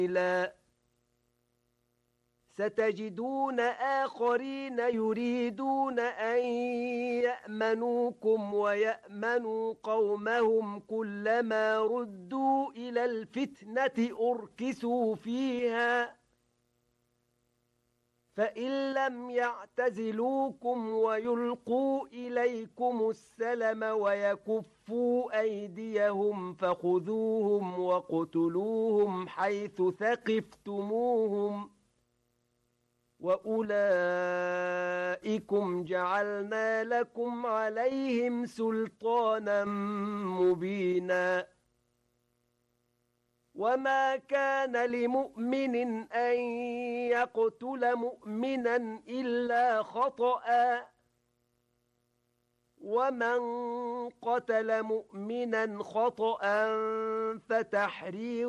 ستجدون آخرين يريدون أن يأمنوكم ويأمنوا قومهم كلما ردوا إلى الفتنة أركسوا فيها فإن لم يعتزلوكم ويلقوا إليكم السلم ويكفوا أيديهم فخذوهم وقتلوهم حيث ثقفتموهم وأولئكم جعلنا لكم عليهم سلطانا مبينا وما كان لمؤمن أن يقتل مؤمنا إلا خطأ ومن قتل مؤمنا خطأ فتحرير